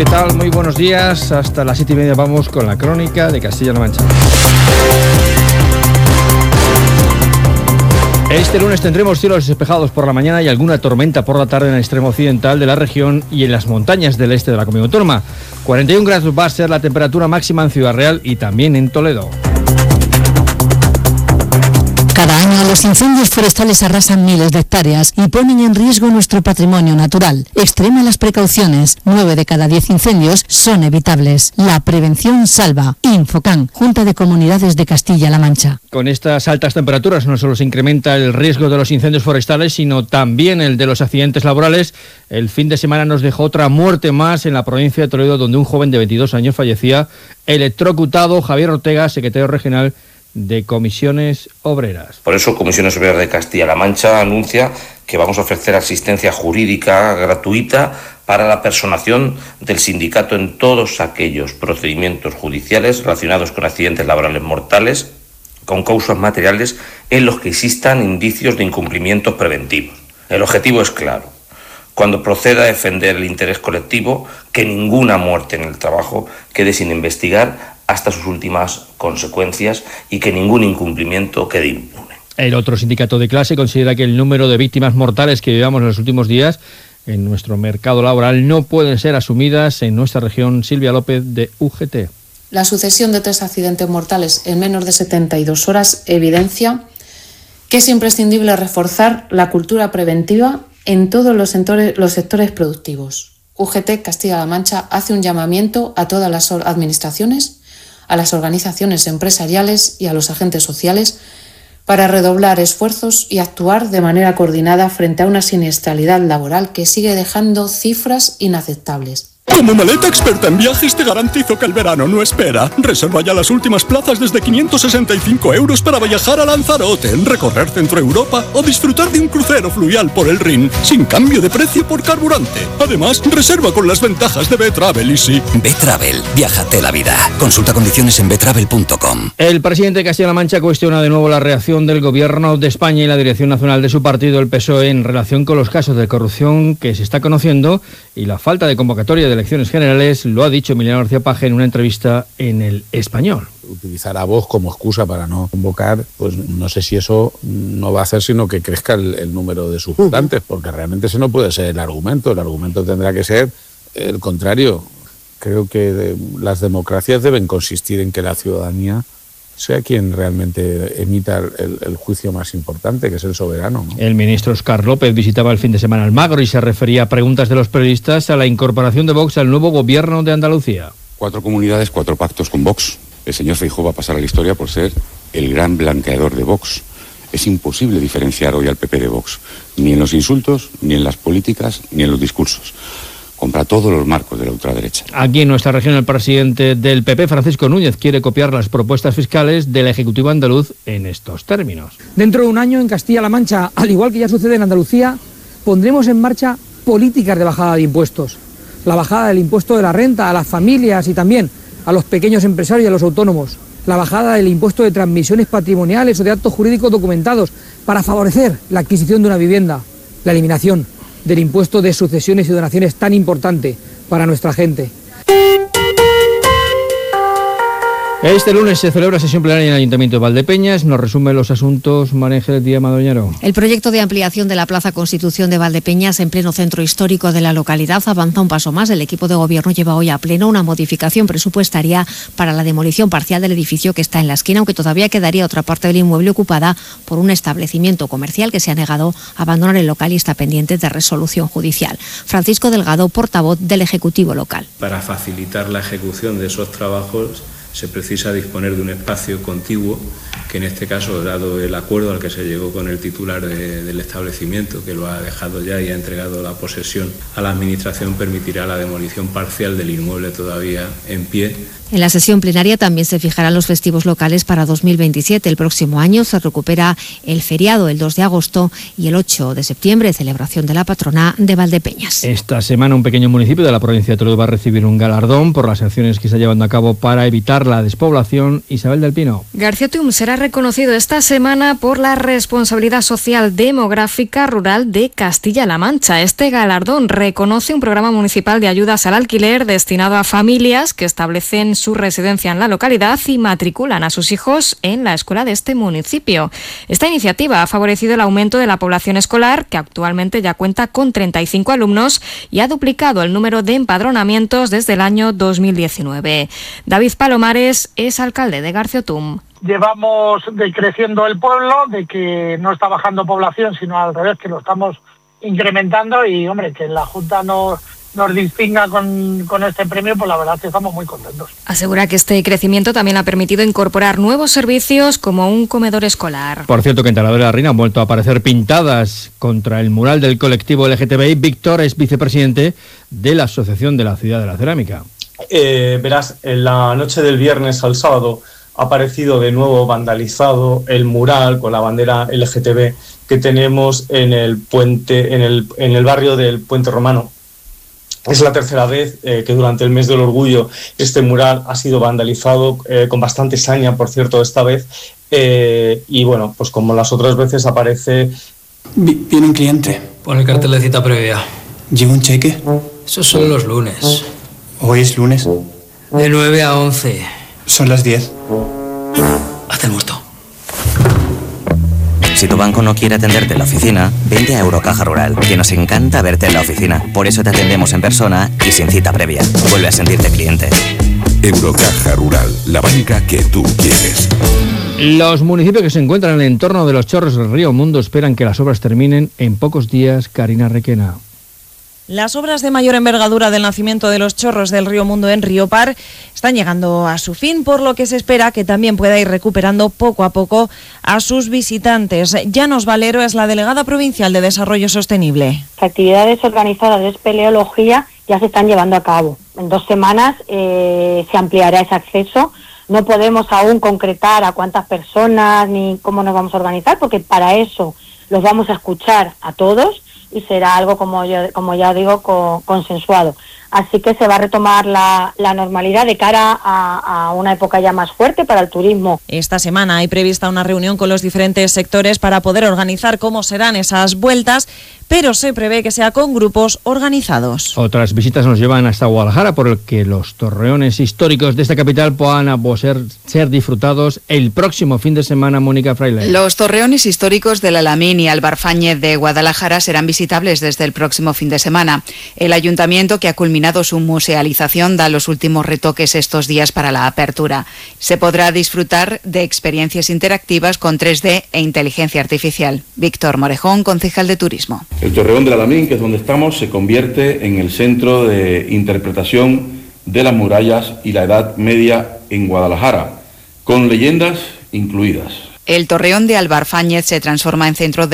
¿Qué tal? Muy buenos días. Hasta las 7:30 vamos con la crónica de Castilla-La Mancha. Este lunes tendremos cielos despejados por la mañana y alguna tormenta por la tarde en el extremo occidental de la región y en las montañas del este de la comunidad autónoma. 41 grados va a ser la temperatura máxima en Ciudad Real y también en Toledo. Cada año los incendios forestales arrasan miles de hectáreas y ponen en riesgo nuestro patrimonio natural. Extrema las precauciones. 9 de cada 10 incendios son evitables. La prevención salva. Infocan, Junta de Comunidades de Castilla-La Mancha. Con estas altas temperaturas no solo se incrementa el riesgo de los incendios forestales, sino también el de los accidentes laborales. El fin de semana nos dejó otra muerte más en la provincia de Toledo, donde un joven de 22 años fallecía electrocutado. Javier Ortega, secretario regional de Comisiones Obreras. Por eso Comisiones Obreras de Castilla-La Mancha anuncia que vamos a ofrecer asistencia jurídica gratuita para la personación del sindicato en todos aquellos procedimientos judiciales relacionados con accidentes laborales mortales con causas materiales en los que existan indicios de incumplimientos preventivos. El objetivo es claro: cuando proceda a defender el interés colectivo, que ninguna muerte en el trabajo quede sin investigar hasta sus últimas consecuencias y que ningún incumplimiento quede impune. El otro sindicato de clase considera que el número de víctimas mortales que llevamos en los últimos días en nuestro mercado laboral no pueden ser asumidas en nuestra región. Silvia López, de UGT. La sucesión de 3 accidentes mortales en menos de 72 horas evidencia que es imprescindible reforzar la cultura preventiva en todos los sectores productivos. UGT Castilla-La Mancha hace un llamamiento a todas las administraciones, a las organizaciones empresariales y a los agentes sociales para redoblar esfuerzos y actuar de manera coordinada frente a una siniestralidad laboral que sigue dejando cifras inaceptables. Como Maleta Experta en Viajes te garantizo que el verano no espera. Reserva ya las últimas plazas desde 565 € para viajar a Lanzarote, recorrer Centro Europa o disfrutar de un crucero fluvial por el Rin, sin cambio de precio por carburante. Además, reserva con las ventajas de B-Travel Easy. B-Travel, viájate la vida. Consulta condiciones en betravel.com. El presidente de Castilla-La Mancha cuestiona de nuevo la reacción del Gobierno de España y la dirección nacional de su partido, el PSOE, en relación con los casos de corrupción que se está conociendo y la falta de convocatoria de elecciones generales. Lo ha dicho Emiliano García Paje en una entrevista en El Español. Utilizar a Vox como excusa para no convocar, pues no sé si eso no va a hacer sino que crezca el número de sus votantes, porque realmente ese no puede ser el argumento tendrá que ser el contrario. Creo que las democracias deben consistir en que la ciudadanía sea quien realmente emita el juicio más importante, que es el soberano, ¿no? El ministro Óscar López visitaba el fin de semana Almagro y se refería a preguntas de los periodistas a la incorporación de Vox al nuevo gobierno de Andalucía. 4 comunidades, 4 pactos con Vox. El señor Feijóo va a pasar a la historia por ser el gran blanqueador de Vox. Es imposible diferenciar hoy al PP de Vox, ni en los insultos, ni en las políticas, ni en los discursos. Compra todos los marcos de la ultraderecha. Aquí en nuestra región el presidente del PP, Francisco Núñez, quiere copiar las propuestas fiscales del Ejecutivo andaluz en estos términos. Dentro de un año en Castilla-La Mancha, al igual que ya sucede en Andalucía, pondremos en marcha políticas de bajada de impuestos. La bajada del impuesto de la renta a las familias y también a los pequeños empresarios y a los autónomos. La bajada del impuesto de transmisiones patrimoniales o de actos jurídicos documentados para favorecer la adquisición de una vivienda. La eliminación del impuesto de sucesiones y donaciones tan importante para nuestra gente. Este lunes se celebra sesión plenaria en el Ayuntamiento de Valdepeñas. Nos resume los asuntos María Ángeles Díaz Madoñaro. El proyecto de ampliación de la Plaza Constitución de Valdepeñas en pleno centro histórico de la localidad avanza un paso más. El equipo de gobierno lleva hoy a pleno una modificación presupuestaria para la demolición parcial del edificio que está en la esquina, aunque todavía quedaría otra parte del inmueble ocupada por un establecimiento comercial que se ha negado a abandonar el local y está pendiente de resolución judicial. Francisco Delgado, portavoz del Ejecutivo local. Para facilitar la ejecución de esos trabajos se precisa disponer de un espacio contiguo que en este caso, dado el acuerdo al que se llegó con el titular del establecimiento, que lo ha dejado ya y ha entregado la posesión a la Administración, permitirá la demolición parcial del inmueble todavía en pie. En la sesión plenaria también se fijarán los festivos locales para 2027. El próximo año se recupera el feriado el 2 de agosto y el 8 de septiembre, celebración de la patrona de Valdepeñas. Esta semana un pequeño municipio de la provincia de Toledo va a recibir un galardón por las acciones que está llevando a cabo para evitar frenar la despoblación. Isabel del Pino. García-Tum será reconocido esta semana por la Responsabilidad Social Demográfica Rural de Castilla-La Mancha. Este galardón reconoce un programa municipal de ayudas al alquiler destinado a familias que establecen su residencia en la localidad y matriculan a sus hijos en la escuela de este municipio. Esta iniciativa ha favorecido el aumento de la población escolar, que actualmente ya cuenta con 35 alumnos y ha duplicado el número de empadronamientos desde el año 2019. David Palomares es alcalde de García-Tum. Llevamos decreciendo el pueblo, de que no está bajando población, sino al revés, que lo estamos incrementando y, hombre, que la Junta nos distinga con este premio, pues la verdad es que estamos muy contentos. Asegura que este crecimiento también ha permitido incorporar nuevos servicios como un comedor escolar. Por cierto, que en Talavera de la Reina han vuelto a aparecer pintadas contra el mural del colectivo LGTBI. Víctor es vicepresidente de la Asociación de la Ciudad de la Cerámica. Verás, en la noche del viernes al sábado ha aparecido de nuevo vandalizado el mural con la bandera LGTB que tenemos en el puente, en el barrio del Puente Romano. Es la tercera vez que durante el mes del orgullo este mural ha sido vandalizado, con bastante saña, por cierto, esta vez. Y bueno, pues como las otras veces aparece... Viene un cliente. Pon el cartel de cita previa. ¿Lleva un cheque? Esos son los lunes. ¿Hoy es lunes? De 9 a 11. Son las 10. Haz el muerto. Si tu banco no quiere atenderte en la oficina, vente a Eurocaja Rural, que nos encanta verte en la oficina. Por eso te atendemos en persona y sin cita previa. Vuelve a sentirte cliente. Eurocaja Rural, la banca que tú quieres. Los municipios que se encuentran en el entorno de los chorros del río Mundo esperan que las obras terminen en pocos días. Karina Requena. Las obras de mayor envergadura del nacimiento de los chorros del río Mundo en Riopar están llegando a su fin, por lo que se espera que también pueda ir recuperando poco a poco a sus visitantes. Llanos Valero es la delegada provincial de Desarrollo Sostenible. Las actividades organizadas de espeleología ya se están llevando a cabo. En 2 semanas se ampliará ese acceso. No podemos aún concretar a cuántas personas ni cómo nos vamos a organizar, porque para eso los vamos a escuchar a todos y será algo, como ya digo, consensuado. Así que se va a retomar la normalidad de cara a una época ya más fuerte para el turismo. Esta semana hay prevista una reunión con los diferentes sectores para poder organizar cómo serán esas vueltas, pero se prevé que sea con grupos organizados. Otras visitas nos llevan hasta Guadalajara, por el que los torreones históricos de esta capital puedan ser disfrutados el próximo fin de semana. Mónica Fraile. Los torreones históricos del Alamín y Albarfáñez de Guadalajara serán visitables desde el próximo fin de semana. El ayuntamiento, que ha culminado su musealización, da los últimos retoques estos días para la apertura. Se podrá disfrutar de experiencias interactivas con 3D e inteligencia artificial. Víctor Morejón, concejal de Turismo. El Torreón del Alamín, que es donde estamos, se convierte en el centro de interpretación de las murallas y la Edad Media en Guadalajara, con leyendas incluidas. El Torreón de Albarfáñez se transforma en centro de